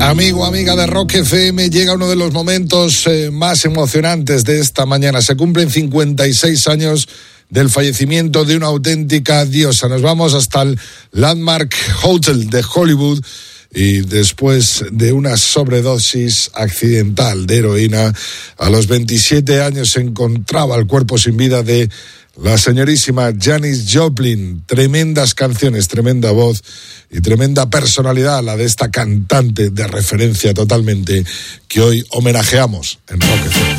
Amigo, amiga de Rock FM, llega uno de los momentos más emocionantes de esta mañana. Se cumplen 56 años del fallecimiento de una auténtica diosa. Nos vamos hasta el Landmark Hotel de Hollywood y después de una sobredosis accidental de heroína, a los 27 años se encontraba el cuerpo sin vida de la señorísima Janis Joplin. Tremendas canciones, tremenda voz y tremenda personalidad la de esta cantante de referencia totalmente que hoy homenajeamos en Rock FM.